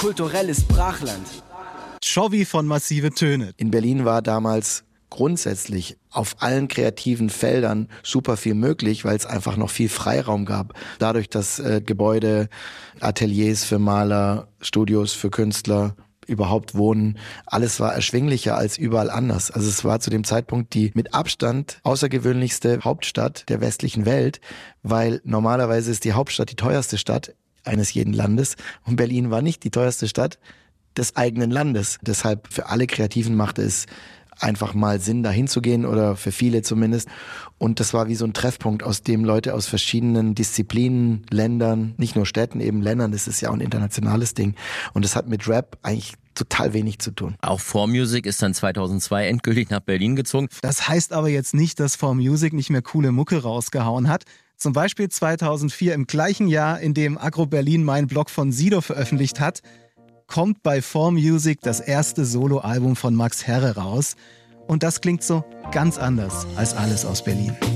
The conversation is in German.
kulturelles Brachland. Chovy von Massive Töne. In Berlin war damals grundsätzlich auf allen kreativen Feldern super viel möglich, weil es einfach noch viel Freiraum gab. Dadurch, dass Gebäude, Ateliers für Maler, Studios für Künstler, überhaupt Wohnen, alles war erschwinglicher als überall anders. Also es war zu dem Zeitpunkt die mit Abstand außergewöhnlichste Hauptstadt der westlichen Welt, weil normalerweise ist die Hauptstadt die teuerste Stadt eines jeden Landes und Berlin war nicht die teuerste Stadt des eigenen Landes. Deshalb für alle Kreativen machte es einfach mal Sinn, da hinzugehen oder für viele zumindest. Und das war wie so ein Treffpunkt, aus dem Leute aus verschiedenen Disziplinen, Ländern, nicht nur Städten, eben Ländern, das ist ja auch ein internationales Ding. Und das hat mit Rap eigentlich total wenig zu tun. Auch 4Music ist dann 2002 endgültig nach Berlin gezogen. Das heißt aber jetzt nicht, dass 4Music nicht mehr coole Mucke rausgehauen hat. Zum Beispiel 2004 im gleichen Jahr, in dem Agro Berlin meinen Blog von Sido veröffentlicht hat, kommt bei 4Music das erste Soloalbum von Max Herre raus. Und das klingt so ganz anders als alles aus Berlin.